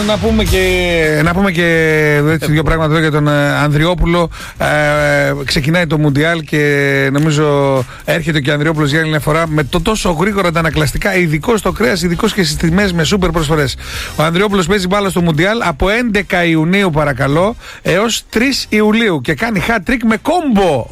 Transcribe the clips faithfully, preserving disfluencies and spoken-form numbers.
να πούμε και, να πούμε και έτσι, δύο πράγματα εδώ για τον Ανδριόπουλο. Ε, ξεκινάει το Μουντιάλ και νομίζω έρχεται και ο Ανδριόπουλος για άλλη μια φορά με το τόσο γρήγορα τα ανακλαστικά, ειδικό στο κρέας, ειδικό και στις τιμές με σούπερ προσφορές. Ο Ανδριόπουλος παίζει μπάλα στο Μουντιάλ από έντεκα Ιουνίου παρακαλώ έως τρεις Ιουλίου και κάνει hat-trick με κόμπο.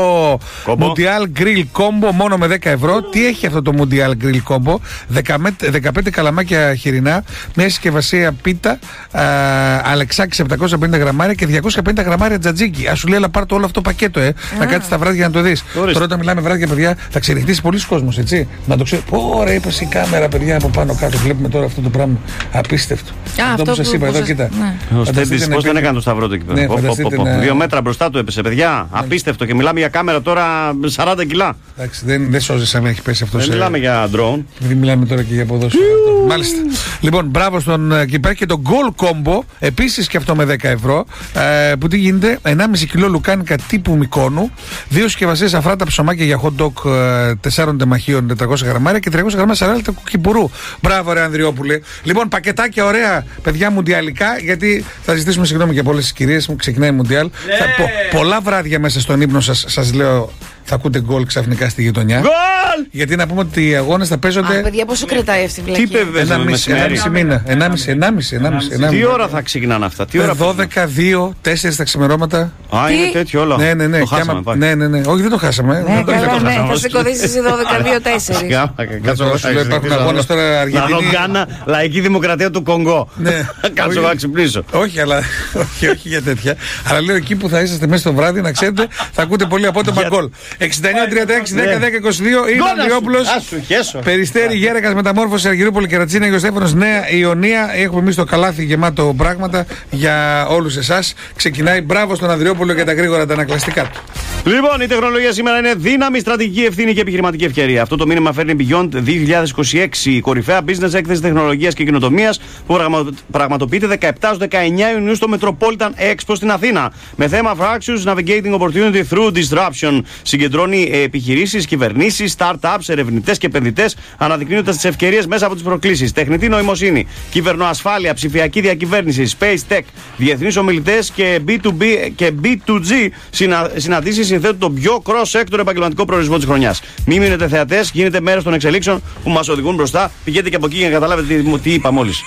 Oh, Μουντιάλ Grill Combo μόνο με δέκα ευρώ. Τι έχει αυτό το Μουντιάλ Grill Combo? δεκαπέντε καλαμάκια χοιρινά, μια συσκευασία πίτα, α, αλεξάκι επτακόσια πενήντα γραμμάρια και διακόσια πενήντα γραμμάρια τζατζίκι. Α, σου λέει, αλλά πάρ' το όλο αυτό το πακέτο, ε. Ah. Να κάτσεις τα βράδια να το δεις. Τώρα όταν μιλάμε βράδια, παιδιά, θα ξενυχτήσει πολλοί κόσμος, έτσι. Να το ξέρει. Ωραία, είπα η κάμερα, παιδιά, από πάνω κάτω. Βλέπουμε τώρα αυτό το πράγμα. Απίστευτο. Ah, αυτό που σας είπα, εδώ, κοίτα. Ο Στέντης πώς δεν έκανε το σταυρό του εκεί πέρα. Δύο μέτρα μπροστά του έπεσε, παιδιά. Απίστευτο. Και μιλάμε για κάμερα τώρα σαράντα κιλά. Εντάξει, δεν σώζεσαι αν έχει πέσει αυτό. Δεν μιλάμε για drone. Δεν μιλάμε τώρα και για ποδόσφαιρο. Μάλιστα. Λοιπόν, μπράβο στον. Και υπάρχει και το Goal Combo, επίσης και αυτό με δέκα ευρώ. Ε, που τι γίνεται, ενάμιση κιλό λουκάνικα τύπου Μικόνου, δύο συσκευασίες αφράτα ψωμάκια για hot dog τεσσάρων τεμαχίων τετρακόσια γραμμάρια και τριακόσια γραμμάρια σαράλτα κουκιπουρού. Μπράβο, ρε Ανδριόπουλε. Λοιπόν, πακετάκια ωραία, παιδιά, μουντιαλικά, γιατί θα ζητήσουμε συγγνώμη για πολλές τις κυρίες μου, ξεκινάει μουντιάλ. Yeah. Θα, πο, πολλά βράδια μέσα στον ύπνο σας, σας λέω. Θα ακούτε γκολ ξαφνικά στη γειτονιά. Γκολ! Γιατί να πούμε ότι οι αγώνες θα παίζονται. Α, παιδιά, πόσο κρατάει αυτή η βλακία? Τι παιδεύει, ενάμιση μήνα. ενάμιση Τι ώρα θα ξεκινάνε αυτά, τι ώρα? δώδεκα, δύο, τέσσερα τα ξημερώματα. Α, είναι τέτοιο όλο. Ναι, ναι, ναι. Το χάσαμε, άμα... ναι, ναι, ναι. Όχι, δεν το χάσαμε. Ναι, καλά, ναι. Θα σε κωδίσεις δώδεκα, δύο, τέσσερα. Υπάρχουν αγώνες τώρα Αργεντινή. Λαδογκάνα, Λαϊκή Δημοκρατία του Κονγκό. Κάτσω να ξυπνήσω. Όχι, αλλά όχι για τέτοια. Αλλά λέω εκεί που θα είσαστε μέσα το βράδυ, να ξέρετε, θα ακούτε πολύ απότομα γκολ. εξήντα εννιά τριάντα έξι δέκα δέκα είκοσι δύο είναι ο Ανδριόπουλος. Περιστέρι, Γέρακας, Μεταμόρφωση, Αργυρούπολη, Κερατσίνα, Αγιος Στέφανος, Νέα Ιωνία. Έχουμε εμείς το καλάθι γεμάτο πράγματα για όλους εσάς. Ξεκινάει. Μπράβο στον Ανδριόπουλο για τα γρήγορα τα ανακλαστικά του. Λοιπόν, η τεχνολογία σήμερα είναι δύναμη, στρατηγική ευθύνη και επιχειρηματική ευκαιρία. Αυτό το μήνυμα φέρνει Beyond δύο χιλιάδες είκοσι έξι, η κορυφαία business έκθεση τεχνολογίας και κοινοτομίας που πραγματοποιείται δεκαεπτά έως δεκαεννιά Ιουνίου στο Metropolitan Expo στην Αθήνα. Με θέμα Fractures Navigating Opportunity Through Disruption. Συγκεντρώνει επιχειρήσεις, κυβερνήσεις, startups, ερευνητές και επενδυτές, αναδεικνύοντας τις ευκαιρίες μέσα από τις προκλήσεις. Τεχνητή νοημοσύνη, κυβερνοασφάλεια, ψηφιακή διακυβέρνηση, space tech, διεθνείς ομιλητές και μπι τού μπι και μπι τού τζι συνα, συναντήσεις συνθέτουν τον πιο cross-sector επαγγελματικό προορισμό της χρονιάς. Μην μείνετε θεατές, γίνετε μέρος των εξελίξεων που μας οδηγούν μπροστά. Πηγαίνετε και από εκεί για να καταλάβετε τι, τι είπα μόλις.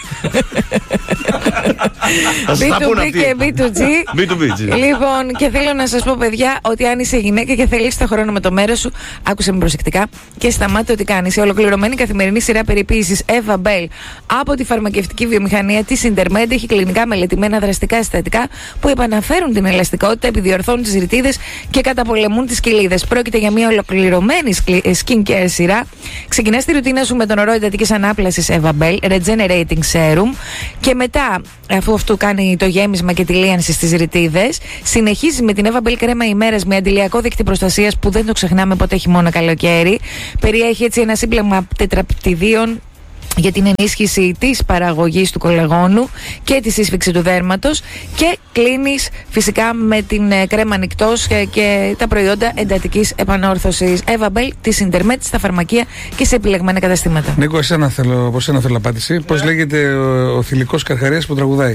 μπι τού μπι και μπι τού τζι. μπι τού μπι. Λοιπόν, και θέλω να σας πω, παιδιά, ότι αν είσαι γυναίκα και θέλεις το χρόνο με το μέρος σου, άκουσε με προσεκτικά και σταμάτε ό,τι κάνεις. Η ολοκληρωμένη καθημερινή σειρά περιποίησης Eva Bell από τη φαρμακευτική βιομηχανία της Intermed έχει κλινικά μελετημένα δραστικά συστατικά που επαναφέρουν την ελαστικότητα, επιδιορθώνουν τις ρητίδες και καταπολεμούν τις κοιλίδες. Πρόκειται για μια ολοκληρωμένη skincare σειρά. Ξεκινάς τη ρουτίνα σου με τον ορό εντατικής ανάπλασης Eva Bell Regenerating Serum και μετά, αφού αυτό κάνει το γέμισμα και τη λίανση στις ρητίδες, συνεχίζει με την Eva Bell κρέμα ημέρας με αντιλιακό δίκτυο προστασίας που δεν το ξεχνάμε ποτέ χειμώνα καλοκαίρι. Περιέχει έτσι ένα σύμπλεγμα τετραπτιδίων για την ενίσχυση της παραγωγής του κολαγόνου και τη σύσφυξη του δέρματος και κλείνεις φυσικά με την κρέμα νυκτός και, και τα προϊόντα εντατικής επανόρθωσης Eva Bell της Intermed στα φαρμακεία και σε επιλεγμένα καταστήματα. Νίκο, εσένα θέλω, από εσένα θέλω απάντηση. Yeah. Πώς λέγεται ο, ο θηλυκός Καρχαρίας που τραγουδάει?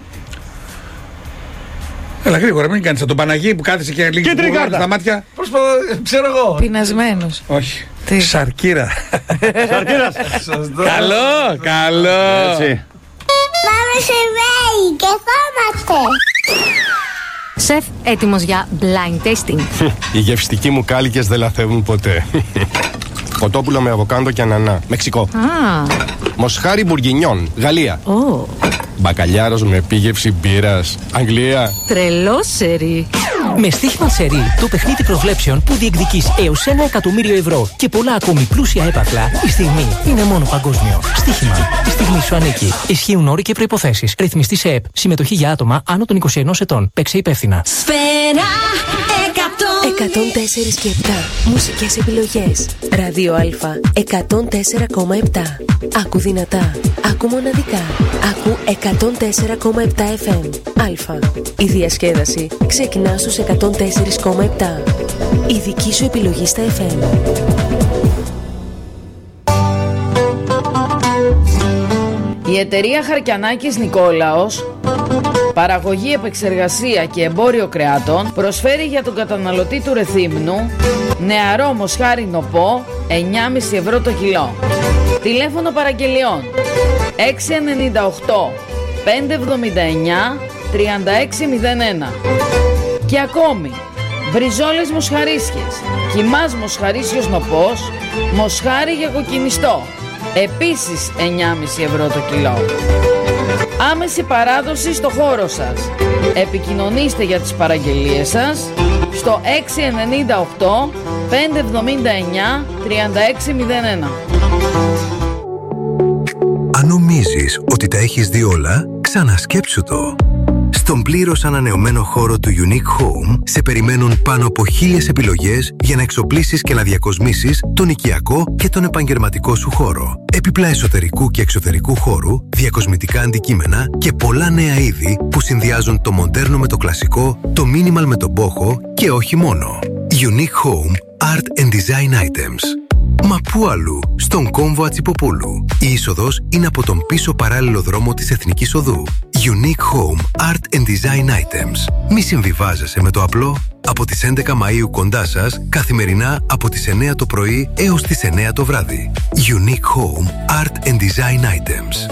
Έλα γρήγορα, μην κάνεις τον Παναγί που κάθισε και λίγη στα μάτια. Προσπαθώ, ξέρω εγώ. Πεινασμένος. Όχι. Τι? Σαρκίρα. Σαρκίρας. Καλό, καλό. Έτσι. Πάμε σε βέη και χώμαστε. Σεφ, έτοιμος για blind tasting. Οι γευστικοί μου κάλικες δεν λαθεύουν ποτέ. Κοτόπουλο με αβοκάντο και ανανά, Μεξικό. Ah. Μοσχάρι μπουργκινιόν, Γαλλία. Oh. Μπακαλιάρος με επίγευση μπύρας, Αγγλία. Τρελό σερί. Με στοίχημα σερί, το παιχνίδι προβλέψεων που διεκδικείς έως ένα εκατομμύριο ευρώ και πολλά ακόμη πλούσια έπαθλα, η στιγμή είναι μόνο παγκόσμιο. Στοίχημα. Η στιγμή σου ανήκει. Ισχύουν όροι και προϋποθέσεις. Ρυθμιστή σε ΕΠ. Συμμετοχή για άτομα άνω των είκοσι ενός ετών. Παίξε υπεύθυνα. Σφαίρα εκατόν τέσσερα και επτά. Μουσικές επιλογές. Ράδιο Α εκατόν τέσσερα κόμμα επτά. Άκου δυνατά. Άκου μοναδικά. Άκου εκατόν τέσσερα κόμμα επτά εφ εμ. Α. Η διασκέδαση ξεκινά στους εκατόν τέσσερα κόμμα επτά. Η δική σου επιλογή στα εφ εμ. Η Η εταιρεία Χαρκιανάκης Νικόλαος, παραγωγή, επεξεργασία και εμπόριο κρεάτων, προσφέρει για τον καταναλωτή του Ρεθύμνου νεαρό μοσχάρι νοπό εννιά κόμμα πέντε ευρώ το κιλό. Τηλέφωνο παραγγελιών έξι εννιά οκτώ πέντε εβδομήντα εννιά τριάντα έξι μηδέν ένα. Και ακόμη, μπριζόλες μοσχαρίσιες, κιμάς μοσχαρίσιος νοπός, μοσχάρι για κοκκινιστό, επίσης εννιά κόμμα πέντε ευρώ το κιλό. Άμεση παράδοση στο χώρο σας. Επικοινωνήστε για τις παραγγελίες σας στο έξι εννιά οκτώ πέντε εβδομήντα εννιά τριάντα έξι μηδέν ένα. Αν νομίζεις ότι τα έχεις δει όλα, ξανασκέψου το. Στον πλήρως ανανεωμένο χώρο του Unique Home σε περιμένουν πάνω από χίλιες επιλογές για να εξοπλίσεις και να διακοσμήσεις τον οικιακό και τον επαγγελματικό σου χώρο. Έπιπλα εσωτερικού και εξωτερικού χώρου, διακοσμητικά αντικείμενα και πολλά νέα είδη που συνδυάζουν το μοντέρνο με το κλασικό, το minimal με το μπόχο και όχι μόνο. Unique Home Art and Design Items. Μα πού αλλού, στον κόμβο Ατσιποπούλου. Η είσοδος είναι από τον πίσω παράλληλο δρόμο της Εθνικής Οδού. Unique Home Art and Design Items. Μη συμβιβάζεσαι με το απλό. Από τις έντεκα Μαΐου κοντά σας, καθημερινά από τις εννιά το πρωί έως τις εννιά το βράδυ. Unique Home Art and Design Items.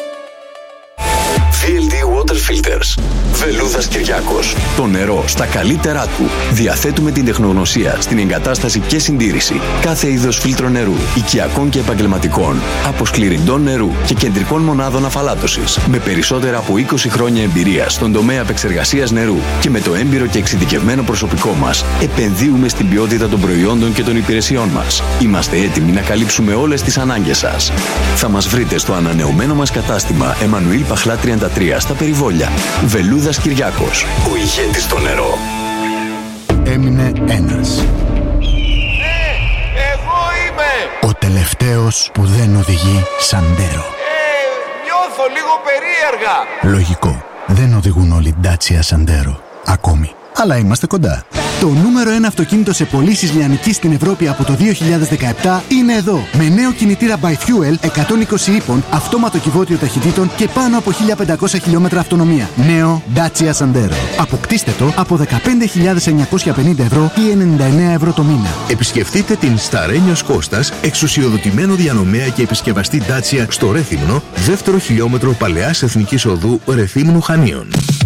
βι ελ ντι Water Filters. Βελούδας Κυριάκος. Το νερό στα καλύτερά του. Διαθέτουμε την τεχνογνωσία στην εγκατάσταση και συντήρηση κάθε είδος φίλτρο νερού, οικιακών και επαγγελματικών, αποσκληρυντών νερού και κεντρικών μονάδων αφαλάτωσης. Με περισσότερα από είκοσι χρόνια εμπειρία στον τομέα επεξεργασίας νερού και με το έμπειρο και εξειδικευμένο προσωπικό μας, επενδύουμε στην ποιότητα των προϊόντων και των υπηρεσιών μας. Είμαστε έτοιμοι να καλύψουμε όλες τις ανάγκες σας. Θα μας βρείτε στο ανανεωμένο μας κατάστημα Εμμανουήλ Παχλά τριάντα τρία στα Περιβόλια. Βελούδας Κυριάκος. Ο ηγέτης στο νερό. Έμεινε ένας. Ναι, εγώ είμαι. Ο τελευταίος που δεν οδηγεί Σαντέρο. Ε, νιώθω λίγο περίεργα. Λογικό. Δεν οδηγούν όλοι Dacia Sandero. Ακόμη. Αλλά είμαστε κοντά. Το νούμερο ένα αυτοκίνητο σε πωλήσεις λιανικής στην Ευρώπη από το δύο χιλιάδες δεκαεπτά είναι εδώ. Με νέο κινητήρα by Fuel εκατόν είκοσι ύπων, αυτόματο κυβότιο ταχυτήτων και πάνω από χίλια πεντακόσια χιλιόμετρα αυτονομία. Νέο Dacia Sandero. Αποκτήστε το από δεκαπέντε χιλιάδες εννιακόσια πενήντα ευρώ ή ενενήντα εννέα ευρώ το μήνα. Επισκεφτείτε την Σταρένιος Κώστας, εξουσιοδοτημένο διανομέα και επισκευαστή Dacia στο Ρέθυμνο, δεύτερο χιλιόμετρο Παλαιάς Εθνικής Οδού Ρεθύμνου Χανίων.